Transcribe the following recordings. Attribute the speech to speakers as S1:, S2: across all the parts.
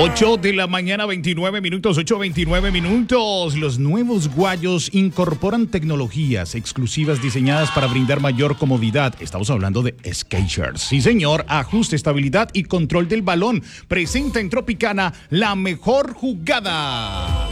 S1: 8 de la mañana, 29 minutos, 8:29 minutos. Los nuevos guayos incorporan tecnologías exclusivas diseñadas para brindar mayor comodidad. Estamos hablando de Skechers. Sí, señor, ajuste, estabilidad y control del balón. Presenta en Tropicana la mejor jugada.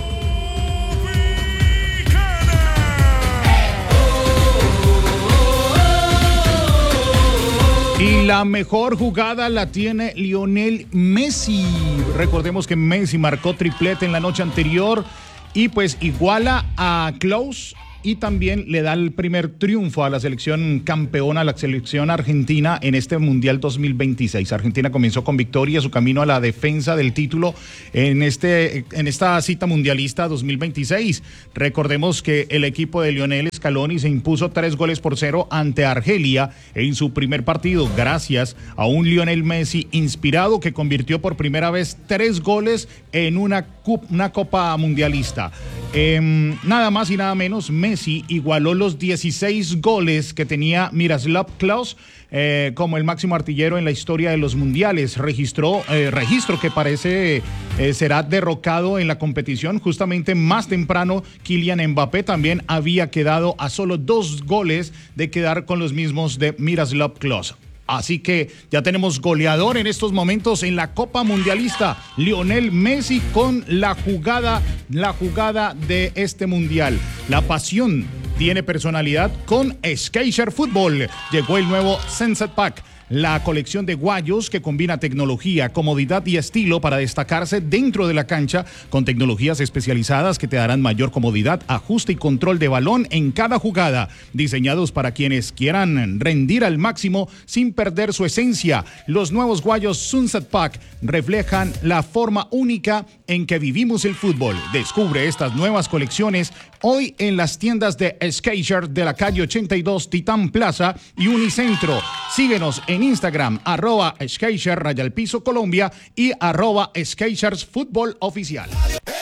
S1: Y la mejor jugada la tiene Lionel Messi. Recordemos que Messi marcó triplete en la noche anterior y pues iguala a Klose y también le da el primer triunfo a la selección campeona, a la selección argentina en este Mundial 2026. Argentina comenzó con victoria su camino a la defensa del título en esta cita mundialista 2026. Recordemos que el equipo de Lionel Scaloni se impuso 3-0 ante Argelia en su primer partido, gracias a un Lionel Messi inspirado que convirtió por primera vez 3 goles en una copa mundialista. Nada más y nada menos, Messi igualó los 16 goles que tenía Miroslav Klose como el máximo artillero en la historia de los mundiales. Registro que parece será derrocado en la competición. Justamente más temprano, Kylian Mbappé también había quedado a solo 2 goles de quedar con los mismos de Miroslav Klose. Así que ya tenemos goleador en estos momentos en la Copa Mundialista, Lionel Messi con la jugada de este mundial. La pasión tiene personalidad con Skechers Fútbol. Llegó el nuevo Sunset Pack, la colección de guayos que combina tecnología, comodidad y estilo para destacarse dentro de la cancha con tecnologías especializadas que te darán mayor comodidad, ajuste y control de balón en cada jugada, diseñados para quienes quieran rendir al máximo sin perder su esencia. Los nuevos guayos Sunset Pack reflejan la forma única en que vivimos el fútbol. Descubre estas nuevas colecciones hoy en las tiendas de Skechers de la calle 82 Titán Plaza y Unicentro. Síguenos en Instagram, @Skechers_Colombia y @Skechers Fútbol Oficial.